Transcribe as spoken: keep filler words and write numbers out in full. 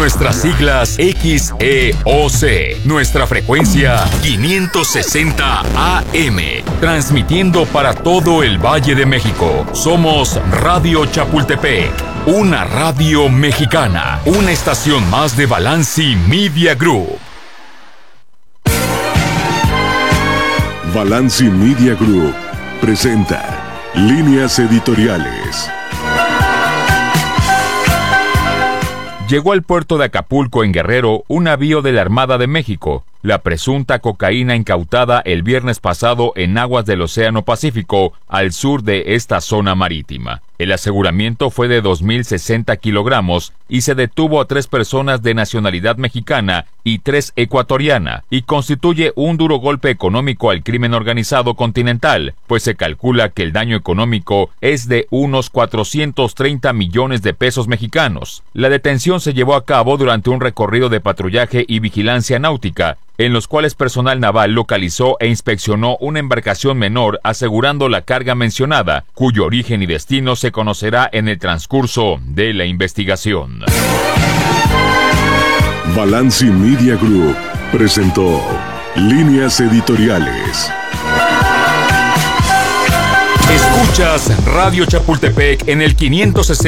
Nuestras siglas X E O C. Nuestra frecuencia quinientos sesenta A M. Transmitiendo para todo el Valle de México. Somos Radio Chapultepec. Una radio mexicana. Una estación más de Balanci Media Group. Balanci Media Group presenta Líneas Editoriales. Llegó al puerto de Acapulco, en Guerrero, un navío de la Armada de México. La presunta cocaína incautada el viernes pasado en aguas del Océano Pacífico, al sur de esta zona marítima. El aseguramiento fue de dos mil sesenta kilogramos y se detuvo a tres personas de nacionalidad mexicana y tres ecuatoriana, y constituye un duro golpe económico al crimen organizado continental, pues se calcula que el daño económico es de unos cuatrocientos treinta millones de pesos mexicanos. La detención se llevó a cabo durante un recorrido de patrullaje y vigilancia náutica, en los cuales personal naval localizó e inspeccionó una embarcación menor asegurando la carga mencionada, cuyo origen y destino se conocerá en el transcurso de la investigación. Balanci Media Group presentó Líneas Editoriales. Escuchas Radio Chapultepec en el quinientos sesenta.